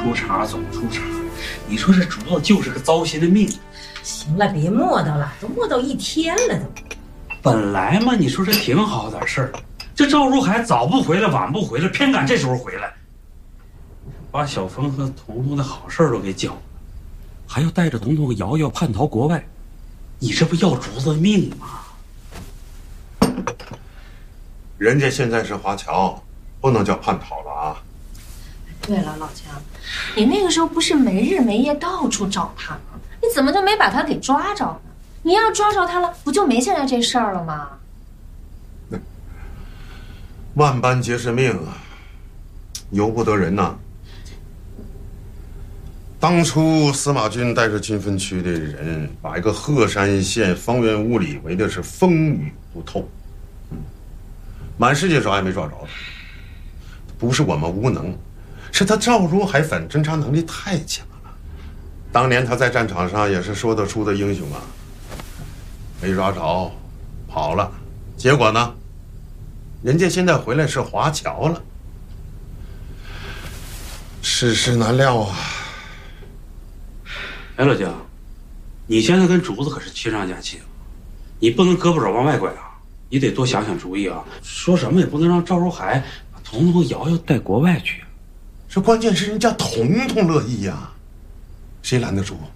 出茬总出茬，你说这竹子就是个糟心的命。 行了，别磨叨了，都磨叨一天了都。 本来嘛，你说这挺好点事儿，这赵如海早不回来晚不回来，偏赶这时候回来，把小峰和彤彤的好事都给搅了，还要带着彤彤和瑶瑶叛逃国外，你这不要竹子命吗？ 人家现在是华侨，不能叫叛逃了啊。 对了，老姜，你那个时候不是没日没夜到处找他吗？你怎么就没把他给抓着呢？你要抓着他了，不就没现在这事儿了吗？ 万般皆是命啊，由不得人呐。当初司马军带着军分区的人，把一个鹤山县方圆5里围的是风雨不透，满世界找也没抓着他。不是我们无能，是他赵如海反侦察能力太强了。当年他在战场上也是说得出的英雄啊，没抓着，跑了，结果呢，人家现在回来是华侨了。世事难料啊！ 哎，老姜，你现在跟竹子可是亲上加亲，你不能胳膊肘往外拐啊，你得多想想主意啊。说什么也不能让赵如海把彤彤和瑶瑶带国外去。 这关键是人家彤彤乐意呀，谁拦得住？